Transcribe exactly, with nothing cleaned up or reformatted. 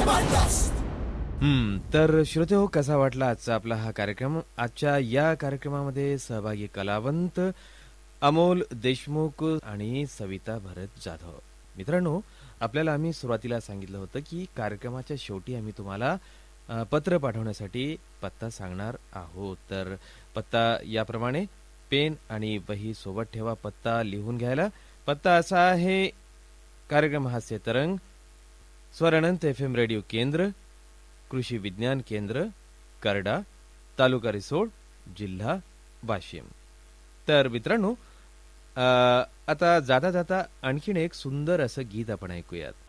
हम्म तर श्रोते हो, कसा वाटला आजचा आपला हा कार्यक्रम. आजच्या या कार्यक्रमामध्ये सहभागी कलावंत अमोल देशमुख आणि सविता भरत जाधव. मित्रांनो, आपल्याला आम्ही सुरुवातीला सांगितलं होतं की कार्यक्रमाच्या शेवटी आम्ही तुम्हाला अ, पत्र पाठवण्यासाठी पत्ता सांगणार आहोत. तर पत्ता याप्रमाणे, पेन आणि वही सोबत ठेवा पत्ता लिहून घ्यायला. पत्ता असा आहे: कार्यक्रम हास्य तरंग, स्वरानंत एफ एम रेडिओ केंद्र, कृषी विज्ञान केंद्र, करडा, तालुका रिसोड, जिल्हा वाशिम. तर मित्रांनो, अ, आता जाता जाता आणखीन एक सुंदर असं गीत आपण ऐकूयात.